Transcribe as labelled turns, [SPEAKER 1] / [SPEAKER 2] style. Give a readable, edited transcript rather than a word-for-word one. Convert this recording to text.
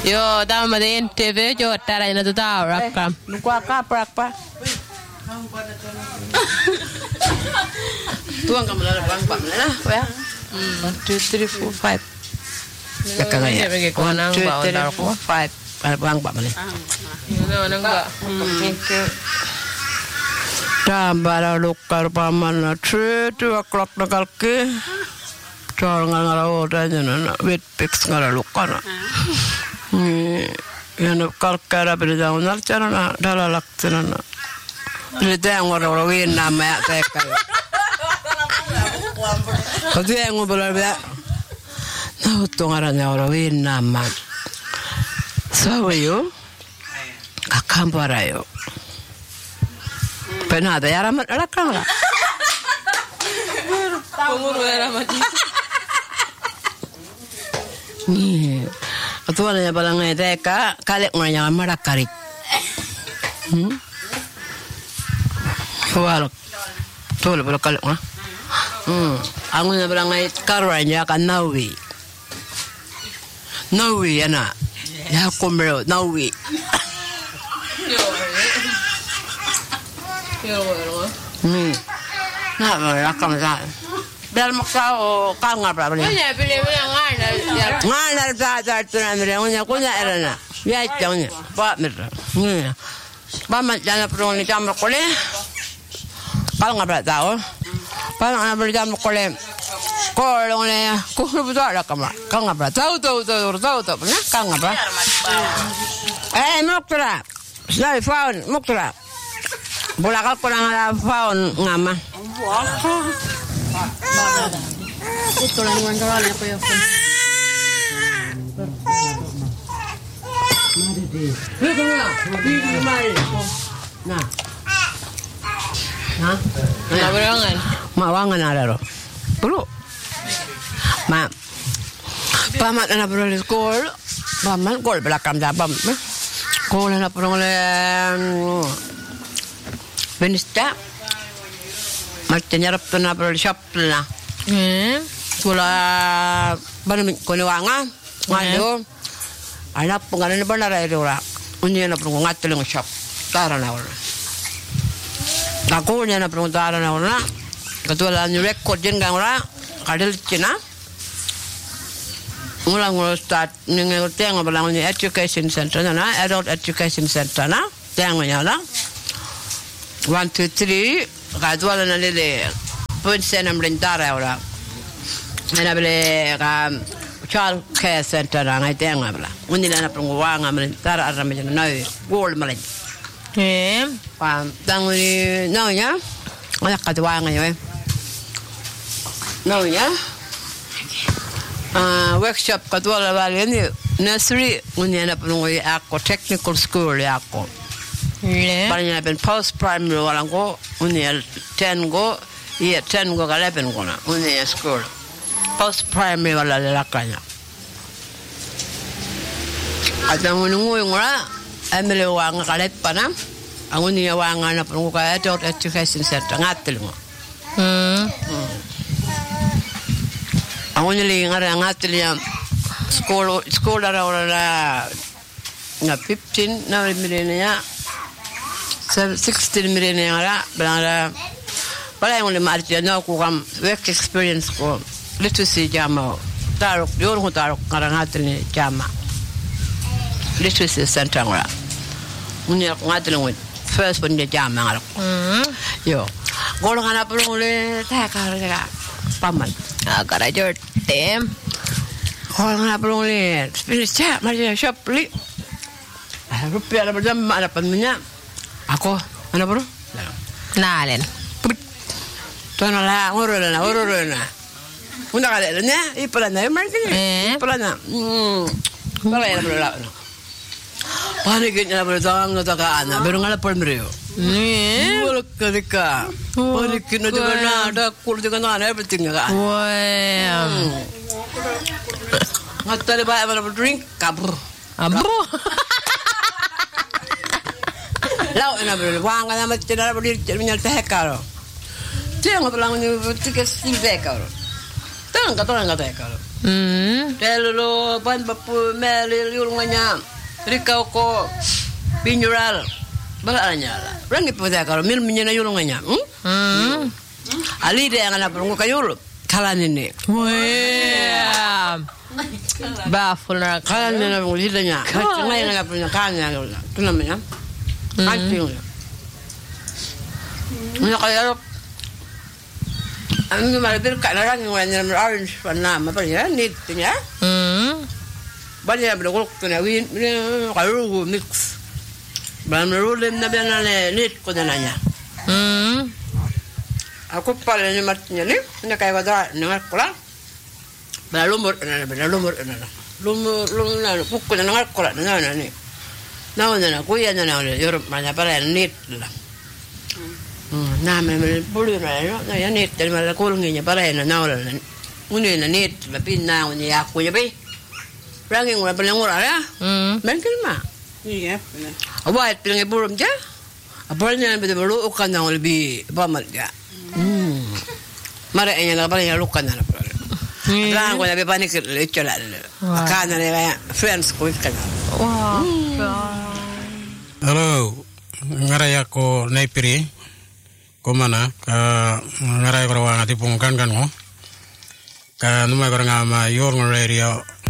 [SPEAKER 1] Yo, tama din TV jo tara ina to ta rakam.
[SPEAKER 2] Lupa kaprak pa. Tuang kamu lah bang pak mana? Ya. 1, 2, 3, 4, 5. Kakak ya. 1, 2, 3, 4, 5. Bang pak mana?
[SPEAKER 1] Nang ba.
[SPEAKER 2] Tambah lukar paman 3 o'clock nakal ke. Jangan ngalau tanya nak wet pix ngalau lukar. Yang kalkara berdaunan cara na dalalak cara na berdaunan orang nama ya teka. Kau yang ngobrol bela, nah tungarannya orang nama. Sawayo, akamparayo. Pernah ada yang ramai lakang lah.
[SPEAKER 1] Penguru ramai.
[SPEAKER 2] Ni. Atuan yang paling teka kalek mana yang marah karik. Kawal, tu le kalek mana? Angun yang paling karanya kan nawi. Nawi ana, ya kumero nawi. Nah, rakam sah. Biar maksa o kanga berapa ni?
[SPEAKER 1] Punya pilih ngana.
[SPEAKER 2] Ngana saja tu nanti punya punya erana. Ya itu pak mer. Bapak jangan perlu ni jam berkoleh. Kalau nggak tahu, kalau nggak berjam berkoleh. Kalau ni, kalau betul ada kamera. Kalau nggak tahu, punya kalau nggak. Muktra, saya found muktra. Bola kalau kurang ada found ngama. Ito lang yung wala ko yung phone. Nah. Mawangan ada ro. Bro. Ma. Pamat na bro school. Pamat gol belakang dabam. Gol na bro le. Benista. Martinya rap na bro shop na. Kula baru kono wanga ngado anak penganan benar itu ora unya na perlu ngatel ngshop tarana ora aku nya na perlu tarana ora ketua new record jen gang ora kadel cina ngulang start ningal teng balang education center na adult education center na teng nya la 1 2 3 kadua na le pun senam rentara ora. Mana boleh child care center ngai tengah bela. Undi na pengwang rentara aram macam nai gold malah. Pam tanguni naunya. Ada kadua ngai. Naunya. Workshop kadua la balik ni nursery undi na pengwang aku technical school aku. Banyak pen post primary orang ko undi 10 go. Iya, 10 go 11 go na. Undi school. Post primary wala lalakanya. At ang unungoy nga, emile wang kalet pa na. Ang unya wang na po ka adult education center ngatil mo. Ang unya li nga ngatil ya school ara ora nga 15 na milenia 16 milenia ara bala yung marti na ko kam work experience ko. Literacy jama tarok dior ko tarok karangatil ni jama literacy center ngora unya ngatil ngit first one dia jama ngara yo gol ngana perlu le ta kar ga paman agara jor tem gol ngana perlu le finish chat mari shop li rupiah la berjam ada pannya ako mana bro
[SPEAKER 1] Nalen.
[SPEAKER 2] Tonala ngorona Una cadena, ¿eh? Y para nada, Martín. Para nada. Para ir a por el lado. Para que ya por todo no toca nada, pero no la por medio. Bueno, que diga. Para que no te vea nada, curte que nada, everything acá.
[SPEAKER 1] Wow.
[SPEAKER 2] Hasta le va a dar drink, cabro.
[SPEAKER 1] Abro.
[SPEAKER 2] Lau ena bro, wang kana matira bro, terminal teh karo. Tiang apa lang ni tiket sim teh karo. Tang kata teh karo. Telo ban bapu meli yulungnya. Rikau ko binjural. Balanya lah. Rangi pada kalau mil menyena yulungnya. Ali dia yang anak perunggu kayul. Kalan ini.
[SPEAKER 1] Wah. Baful nak.
[SPEAKER 2] Kalan ini nak mulidanya. Cuma yang anak punya kannya. Itu namanya. Kancing. Ini kayak Ang malapit ka na lang yung orange na apa ya neat ya. Banyak berlaku kena win kalau mix. Baru lem na biar neat ko na nanya. Aku paling matnya ni, ni kayak ada nengar kola. Lumur na. Lumur na pukul na nengar kola na ni. Na kuya na Europe mana para neat lah. Nama bulu na ya net dari mana kulungnya para na naula na uni na net tapi na uni aku ya be rangi ngura paling ngura ya mungkin mah iya awal pilih burung ja apalnya beda bulu ukan na lebih bamal ja mara enya la paling lukan na lang ko na be panik lecho la kana na friends ko kan
[SPEAKER 3] halo ngaraya ko naipiri Komana ngarai ko rawang ati pungkan kan mo ka numay ko nga ma yor ng radio